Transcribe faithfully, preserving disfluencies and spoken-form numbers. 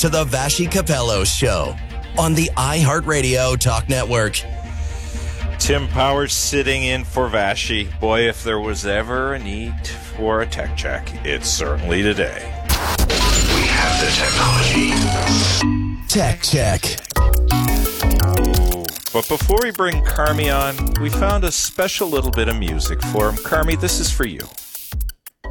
to the Vashi Capello Show on the iHeartRadio Talk Network. Tim Powers sitting in for Vashi. Boy, if there was ever a need for a tech check, it's certainly today. We have the technology. Tech Check. But before we bring Carmi on, we found a special little bit of music for him. Carmi, this is for you.